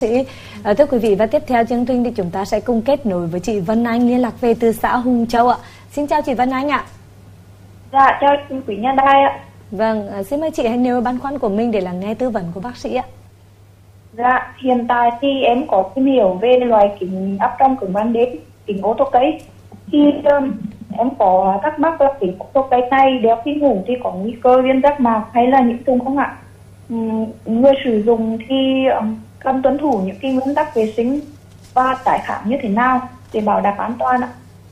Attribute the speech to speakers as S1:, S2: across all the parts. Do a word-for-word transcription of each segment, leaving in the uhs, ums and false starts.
S1: Sĩ, à, thưa quý vị, và tiếp theo chương trình thì chúng ta sẽ cùng kết nối với chị Vân Anh liên lạc về từ xã Hùng Châu ạ. Xin chào chị Vân Anh ạ.
S2: Dạ, chào quý nhà đài ạ.
S1: Vâng, à, xin mời chị hãy nêu băn khoăn của mình để lắng nghe tư vấn của bác sĩ ạ.
S2: Dạ, hiện tại thì em có tìm hiểu về loài kính áp tròng cứng ban đêm, kính ô tô cây. Thì um, em có thắc mắc là kính ô tô cây này đeo khi ngủ thì có nguy cơ viêm giác mạc hay là nhiễm trùng không ạ? Um, người sử dụng thì um, cần tuân thủ những cái nguyên tắc vệ sinh và tái khám như thế nào để bảo đảm an toàn ạ?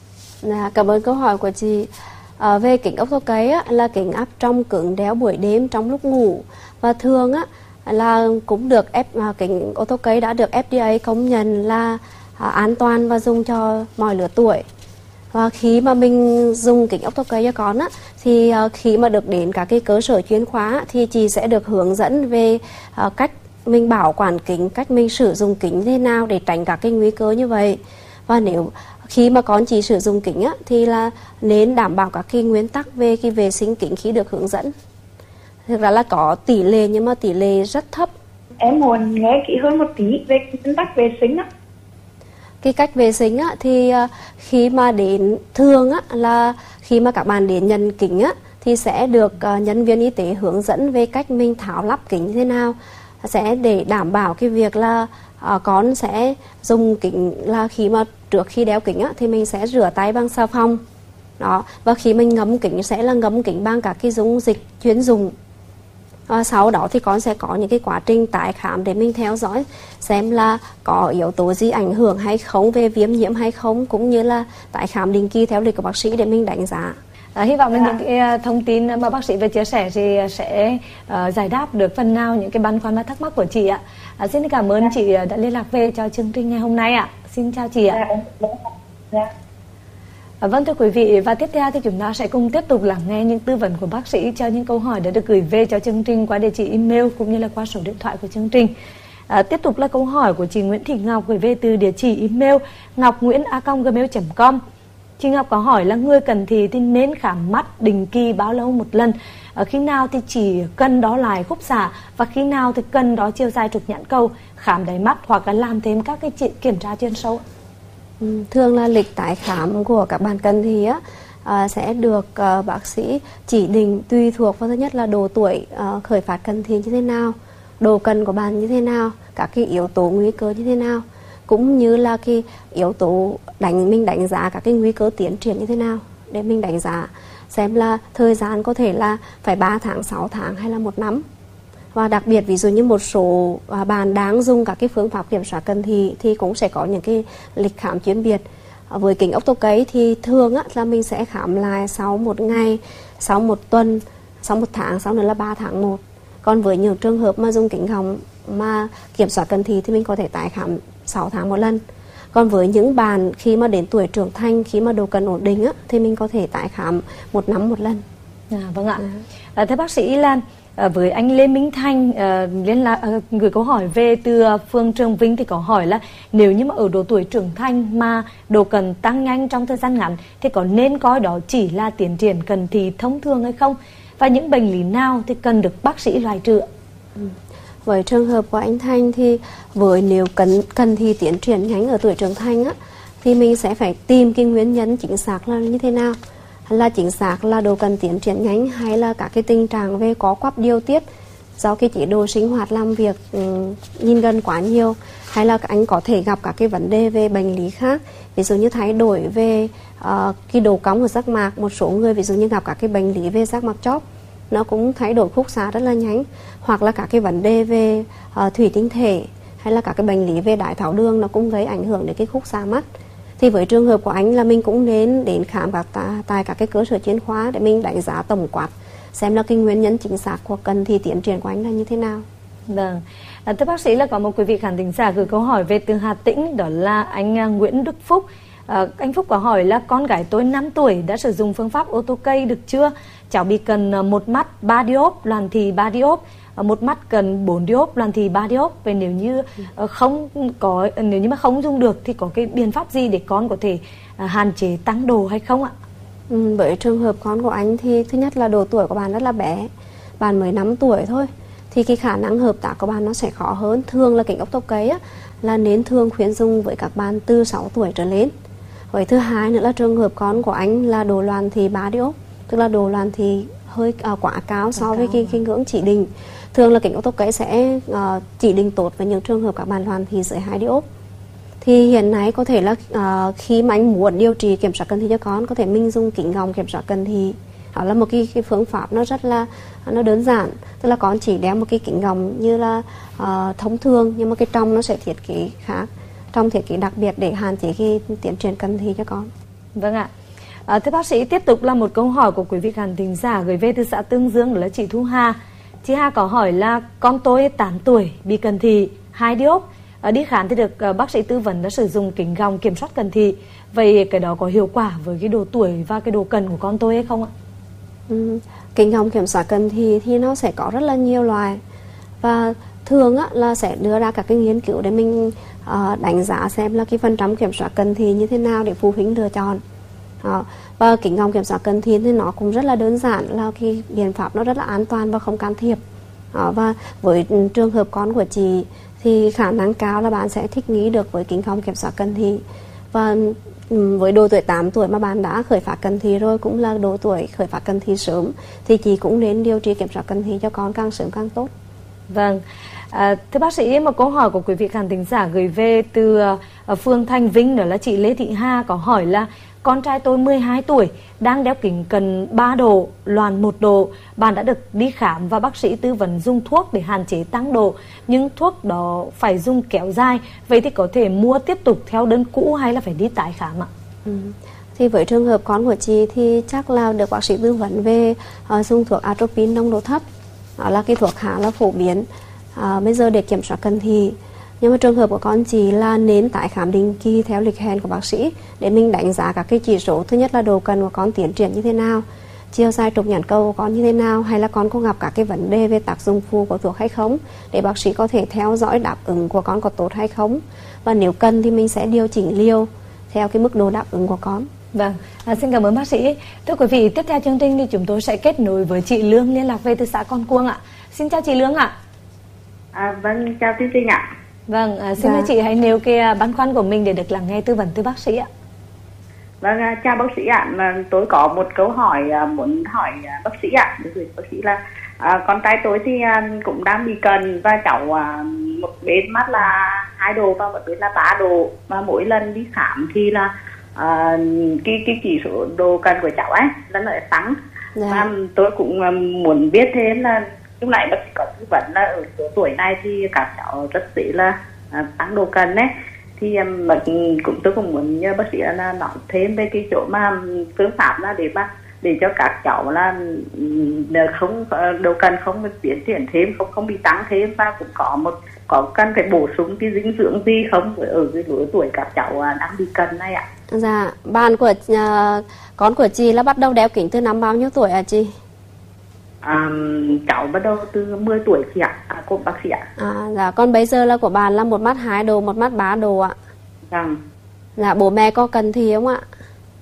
S3: À, cảm ơn câu hỏi của chị. À, về kính ốc tô cấy á, là kính áp tròng cứng đeo buổi đêm trong lúc ngủ, và thường á, là cũng được F, à, kính ô tô cấy đã được F D A công nhận là à, an toàn và dùng cho mọi lứa tuổi. Và khi mà mình dùng kính ốc tô cấy cho con á, thì à, khi mà được đến các cái cơ sở chuyên khoa thì chị sẽ được hướng dẫn về à, cách mình bảo quản kính, cách mình sử dụng kính thế nào để tránh các cái nguy cơ như vậy. Và nếu khi mà con chị sử dụng kính á, thì là nên đảm bảo các cái nguyên tắc về cái vệ sinh kính khi được hướng dẫn. Thực ra là có tỷ lệ nhưng mà tỷ lệ rất thấp.
S2: Em muốn nghe kỹ hơn một tí về nguyên tắc vệ sinh á.
S3: Cái cách vệ sinh á, thì khi mà đến thường á, là khi mà các bạn đến nhận kính á, thì sẽ được nhân viên y tế hướng dẫn về cách mình tháo lắp kính như thế nào, sẽ để đảm bảo cái việc là uh, con sẽ dùng kính là khi mà trước khi đeo kính á, thì mình sẽ rửa tay bằng xà phòng đó, và khi mình ngâm kính sẽ là ngâm kính bằng các cái dung dịch chuyên dùng. À, sau đó thì con sẽ có những cái quá trình tái khám để mình theo dõi xem là có yếu tố gì ảnh hưởng hay không, về viêm nhiễm hay không, cũng như là tái khám định kỳ theo lịch của bác sĩ để mình đánh giá.
S1: À, hy vọng là những cái thông tin mà bác sĩ vừa chia sẻ thì sẽ uh, giải đáp được phần nào những cái băn khoăn và thắc mắc của chị ạ. À, xin cảm ơn chị đã liên lạc về cho chương trình ngày hôm nay ạ. Xin chào chị ạ.
S2: Dạ.
S1: À, vâng thưa quý vị, và tiếp theo thì chúng ta sẽ cùng tiếp tục lắng nghe những tư vấn của bác sĩ cho những câu hỏi đã được gửi về cho chương trình qua địa chỉ email cũng như là qua số điện thoại của chương trình. À, tiếp tục là câu hỏi của chị Nguyễn Thị Ngọc gửi về từ địa chỉ email ngọc nguyễn a còng gmail chấm com. Chị Ngọc có hỏi là người cần thì, thì nên khám mắt định kỳ bao lâu một lần, ở khi nào thì chỉ cần đó lại khúc xạ, và khi nào thì cần đó chiều dài trục nhãn cầu, khám đáy mắt hoặc là làm thêm các cái kiểm tra chuyên sâu.
S3: Ừ, thường là lịch tái khám của các bạn cần thì á, à, sẽ được à, bác sĩ chỉ định tùy thuộc vào thứ nhất là độ tuổi à, khởi phát cần thì như thế nào, độ cần của bạn như thế nào, các cái yếu tố nguy cơ như thế nào, cũng như là cái yếu tố đánh mình đánh giá các cái nguy cơ tiến triển như thế nào, để mình đánh giá xem là thời gian có thể là phải ba tháng, sáu tháng hay là một năm. Và đặc biệt ví dụ như một số à, bạn đang dùng các cái phương pháp kiểm soát cận thị thì cũng sẽ có những cái lịch khám chuyên biệt. À, với kính ốc tô cấy thì thường á, là mình sẽ khám lại sau một ngày, sau một tuần, sau một tháng, sau nữa là ba tháng một. Còn với những trường hợp mà dùng kính gọng mà kiểm soát cận thị thì mình có thể tái khám sáu tháng một lần. Còn với những bạn khi mà đến tuổi trưởng thành, khi mà độ cận ổn định á, thì mình có thể tái khám một năm một lần.
S1: À, vâng ạ. À, thưa bác sĩ Lan, à, với anh Lê Minh Thanh à, liên lạc à, gửi câu hỏi về từ phường Trường Vinh thì có hỏi là nếu như mà ở độ tuổi trưởng thành mà độ cận tăng nhanh trong thời gian ngắn thì có nên coi đó chỉ là tiến triển cận thị thông thường hay không, và những bệnh lý nào thì cần được bác sĩ loại trừ?
S3: Ừ. Với trường hợp của anh Thanh thì với nếu cần cần thì tiến triển nhanh ở tuổi trưởng thành á, thì mình sẽ phải tìm cái nguyên nhân chính xác là như thế nào, là chính xác là độ cần tiến triển nhanh hay là các cái tình trạng về có quắp điều tiết do cái chế độ sinh hoạt làm việc um, nhìn gần quá nhiều, hay là anh có thể gặp các cái vấn đề về bệnh lý khác, ví dụ như thay đổi về uh, cái độ cong của giác mạc. Một số người ví dụ như gặp các cái bệnh lý về giác mạc chóp, nó cũng thay đổi khúc xạ rất là nhanh, hoặc là các cái vấn đề về uh, thủy tinh thể, hay là các cái bệnh lý về đái tháo đường, nó cũng gây ảnh hưởng đến cái khúc xạ mắt. Thì với trường hợp của anh là mình cũng nên đến khám các tại các cái cơ sở chuyên khoa để mình đánh giá tổng quát xem là cái nguyên nhân chính xác của cần thì tiến triển của anh là như thế nào.
S1: Vâng. À, thưa bác sĩ, là có một quý vị khán thính giả gửi câu hỏi về từ Hà Tĩnh, đó là anh Nguyễn Đức Phúc. À, anh Phúc có hỏi là con gái tôi năm tuổi đã sử dụng phương pháp ô tô cây được chưa? Cháu bị cần một mắt ba diop, loàn thì ba diop, một mắt cần bốn diop, loàn thì ba diop. Vậy nếu như không có nếu như mà không dùng được thì có cái biện pháp gì để con có thể hạn chế tăng độ hay không ạ?
S3: Ừ, với trường hợp con của anh thì thứ nhất là độ tuổi của bạn rất là bé, bạn mới năm tuổi thôi, thì cái khả năng hợp tác của bạn nó sẽ khó hơn. Thường là kính ốc tốc cấy á, là nên thường khuyến dùng với các bạn từ sáu tuổi trở lên. Với thứ hai nữa là trường hợp con của anh là độ loạn thì ba diop, tức là độ loạn thì hơi à, quá cao so với cái, cái ngưỡng chỉ định. Thường là kính ốc tốc cấy sẽ uh, chỉ định tốt với những trường hợp các bạn loạn thì dưới hai diop. Thì hiện nay có thể là uh, khi mà anh muốn điều trị kiểm soát cận thị cho con, có thể mình dùng kính gọng kiểm soát cận thị. Đó là một cái, cái phương pháp nó rất là nó đơn giản, tức là con chỉ đeo một cái kính gọng như là uh, thông thường, nhưng mà cái trong nó sẽ thiết kế khác, trong thiết kế đặc biệt để hạn chế cái tiến triển cận thị cho con.
S1: Vâng ạ. À, thưa bác sĩ, tiếp tục là một câu hỏi của quý vị khán thính giả gửi về từ xã Tương Dương, đó là chị Thu Hà. Chị Hà có hỏi là con tôi tám tuổi bị cận thị hai diop, à, đi khám thì được uh, bác sĩ tư vấn đã sử dụng kính gọng kiểm soát cận thị. Vậy cái đó có hiệu quả với cái độ tuổi và cái độ cận của con tôi hay không ạ?
S3: Ừ. Kính gọng kiểm soát cận thị thì nó sẽ có rất là nhiều loại, và thường á, là sẽ đưa ra các cái nghiên cứu để mình uh, đánh giá xem là cái phần trăm kiểm soát cận thị như thế nào để phụ huynh lựa chọn. Đó. Và kính gọng kiểm soát cận thị thì nó cũng rất là đơn giản, là cái biện pháp nó rất là an toàn và không can thiệp. Đó. Và với trường hợp con của chị thì khả năng cao là bạn sẽ thích nghi được với kính gọng kiểm soát cận thị. Và với độ tuổi tám tuổi mà bạn đã khởi phát cận thị rồi, cũng là độ tuổi khởi phát cận thị sớm, thì chị cũng nên điều trị kiểm soát cận thị cho con càng sớm càng tốt.
S1: Vâng. À, thưa bác sĩ, một câu hỏi của quý vị khán thính giả gửi về từ uh, phường Thanh Vinh, đó là chị Lê Thị Hà, có hỏi là con trai tôi mười hai tuổi, đang đeo kính cận ba độ, loạn một độ. Bạn đã được đi khám và bác sĩ tư vấn dùng thuốc để hạn chế tăng độ, nhưng thuốc đó phải dùng kéo dài. Vậy thì có thể mua tiếp tục theo đơn cũ hay là phải đi tái khám ạ?
S3: Ừ. Thì với trường hợp con của chị thì chắc là được bác sĩ tư vấn về uh, dùng thuốc atropine nồng độ thấp. Đó là cái thuốc khá là phổ biến uh, bây giờ để kiểm soát cận thị. Nhưng mà trường hợp của con chị là nên tái khám định kỳ theo lịch hẹn của bác sĩ để mình đánh giá các cái chỉ số. Thứ nhất là độ cận của con tiến triển như thế nào, chiều dài trục nhãn cầu của con như thế nào, hay là con có gặp các cái vấn đề về tác dụng phụ của thuốc hay không, để bác sĩ có thể theo dõi đáp ứng của con có tốt hay không. Và nếu cần thì mình sẽ điều chỉnh liều theo cái mức độ đáp ứng của con.
S1: Vâng, à, xin cảm ơn bác sĩ. Thưa quý vị, tiếp theo chương trình thì chúng tôi sẽ kết nối với chị Lương liên lạc về từ xã Con Cuông ạ. Xin chào chị Lương ạ.
S4: À, vâng, chào chương trình ạ.
S1: Vâng, à, xin mời
S3: Dạ.
S1: chị hãy nêu cái băn khoăn của mình để được lắng nghe tư vấn từ bác sĩ ạ.
S4: Vâng, chào bác sĩ ạ. Mà tôi có một câu hỏi muốn hỏi bác sĩ ạ. Bác sĩ là à, con trai tôi thì cũng đang bị cận, và cháu à, một bên mắt là hai độ và một bên là ba độ, và mỗi lần đi khám thì là à, cái cái chỉ số độ cận của cháu ấy là nó tăng.
S3: Dạ.
S4: Và tôi cũng muốn biết thêm là lúc nãy bác sĩ có tư vấn là ở số tuổi này thì các cháu rất dễ là à, tăng độ cận đấy. Thì um, cũng tôi cũng muốn nhờ bác sĩ là nói thêm về cái chỗ mà phương pháp là để mà để cho các cháu là không độ cận không tiến triển thêm, không không bị tăng thêm, và cũng có một có cần phải bổ sung cái dinh dưỡng gì không ở cái lứa tuổi các cháu đang bị cận này ạ?
S3: Dạ, bạn của uh, con của chị là bắt đầu đeo kính từ năm bao nhiêu tuổi ạ chị?
S4: À, cháu bắt đầu từ mười tuổi chị ạ, à, cô bác sĩ ạ.
S3: À, dạ, con bây giờ là của bạn là một mắt hai độ, một mắt ba độ ạ.
S4: Vâng.
S3: Dạ, bố mẹ có cận thị không ạ?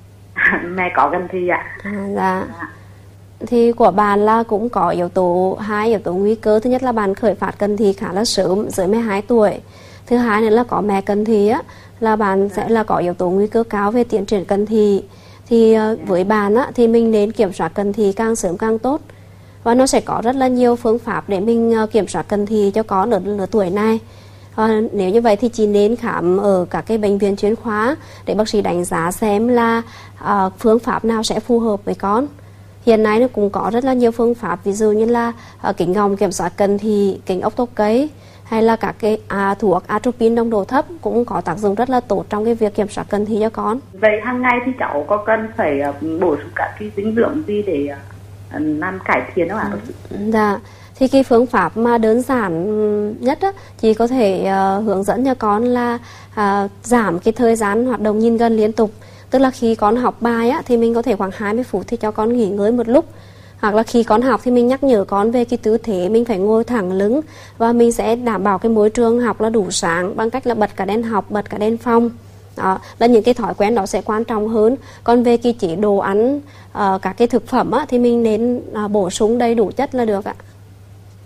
S4: Mẹ có cận thị ạ.
S3: À, dạ.
S4: Dạ.
S3: Thì của bạn là cũng có yếu tố hai yếu tố nguy cơ. Thứ nhất là bạn khởi phát cận thị khá là sớm, dưới mười hai tuổi. Thứ hai nữa là có mẹ cận thị á, là bạn sẽ là có yếu tố nguy cơ cao về tiến triển cận thị. Thì uh, với bạn á, thì mình nên kiểm soát cận thị càng sớm càng tốt. Và nó sẽ có rất là nhiều phương pháp để mình uh, kiểm soát cận thị cho con ở lứa tuổi này. Uh, nếu như vậy thì chị nên khám ở các cái bệnh viện chuyên khoa để bác sĩ đánh giá xem là uh, phương pháp nào sẽ phù hợp với con. Hiện nay nó cũng có rất là nhiều phương pháp, ví dụ như là uh, kính gọng kiểm soát cận thị, kính ốc tốc cấy, hay là các cái à, thuốc atropine nồng độ thấp cũng có tác dụng rất là tốt trong cái việc kiểm soát cận thị cho con.
S4: Vậy hàng ngày thì cháu có cần phải uh, bổ sung các cái dinh dưỡng gì để uh, làm cải thiện không ạ?
S3: Dạ, thì cái phương pháp mà đơn giản nhất á, chị có thể uh, hướng dẫn cho con là uh, giảm cái thời gian hoạt động nhìn gần liên tục. Tức là khi con học bài á, thì mình có thể khoảng hai mươi phút thì cho con nghỉ ngơi một lúc. Hoặc là khi con học thì mình nhắc nhở con về cái tư thế mình phải ngồi thẳng lưng, và mình sẽ đảm bảo cái môi trường học là đủ sáng bằng cách là bật cả đèn học, bật cả đèn phòng. Đó là những cái thói quen đó sẽ quan trọng hơn. Còn về cái chế độ ăn, uh, các cái thực phẩm á, thì mình nên uh, bổ sung đầy đủ chất là được ạ.
S4: À,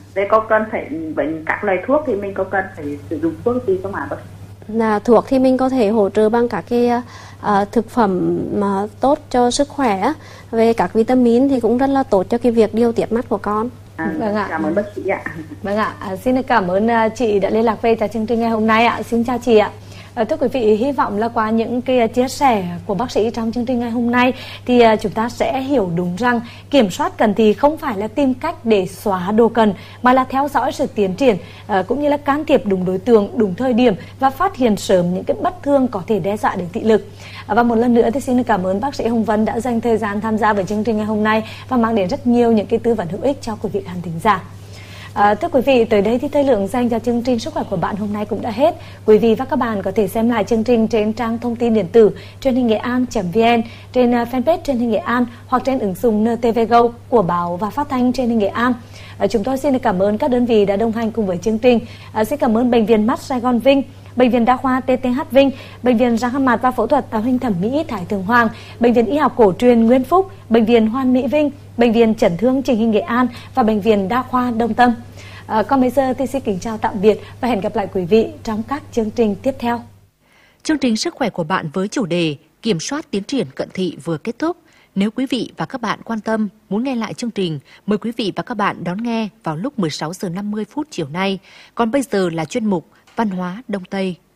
S4: Vậy có cần phải bệnh các loại thuốc thì mình có cần phải sử dụng thuốc gì không ạ bác sĩ?
S3: Là thuốc thì mình có thể hỗ trợ bằng các cái uh, thực phẩm mà tốt cho sức khỏe. Về các vitamin thì cũng rất là tốt cho cái việc điều tiết mắt của con.
S4: À,
S1: Vâng ạ.
S4: Cảm ơn bác sĩ ạ.
S1: Vâng ạ, à, xin cảm ơn chị đã liên lạc về cho chương trình ngày hôm nay ạ. Xin chào chị ạ. À, thưa quý vị, hy vọng là qua những cái chia sẻ của bác sĩ trong chương trình ngày hôm nay thì uh, chúng ta sẽ hiểu đúng rằng kiểm soát cận thị không phải là tìm cách để xóa đồ cận, mà là theo dõi sự tiến triển uh, cũng như là can thiệp đúng đối tượng, đúng thời điểm và phát hiện sớm những cái bất thường có thể đe dọa đến thị lực. Uh, và một lần nữa thì xin cảm ơn bác sĩ Hồng Vân đã dành thời gian tham gia với chương trình ngày hôm nay và mang đến rất nhiều những cái tư vấn hữu ích cho quý vị khán thính giả. À, thưa quý vị, tới đây thì thời lượng dành cho chương trình Sức khỏe của bạn hôm nay cũng đã hết. Quý vị và các bạn có thể xem lại chương trình trên trang thông tin điện tử truyền hình nghệ an chấm vn, trên uh, fanpage truyền hình Nghệ An hoặc trên ứng dụng en tê vê Go của báo và phát thanh truyền hình Nghệ An. À, chúng tôi xin được cảm ơn các đơn vị đã đồng hành cùng với chương trình. À, xin cảm ơn Bệnh viện Mắt Sài Gòn Vinh, Bệnh viện Đa khoa tê tê hát Vinh, Bệnh viện răng hàm mặt và phẫu thuật tạo hình thẩm mỹ Thái Thượng Hoàng, Bệnh viện Y học cổ truyền Nguyễn Phúc, Bệnh viện Hoàn Mỹ Vinh, Bệnh viện Chấn thương Chỉnh hình Nghệ An và Bệnh viện Đa khoa Đông Tâm. À, còn bây giờ thì xin kính chào tạm biệt và hẹn gặp lại quý vị trong các chương trình tiếp theo.
S5: Chương trình Sức khỏe của bạn với chủ đề Kiểm soát tiến triển cận thị vừa kết thúc. Nếu quý vị và các bạn quan tâm, muốn nghe lại chương trình, mời quý vị và các bạn đón nghe vào lúc mười sáu giờ năm mươi phút chiều nay. Còn bây giờ là chuyên mục Văn hóa Đông Tây.